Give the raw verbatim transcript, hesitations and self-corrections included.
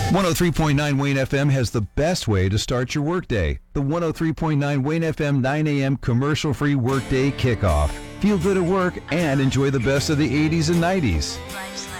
one oh three point nine Wayne F M has the best way to start your workday. The one oh three point nine Wayne F M nine a.m. commercial-free workday kickoff. Feel good at work and enjoy the best of the eighties and nineties. Life's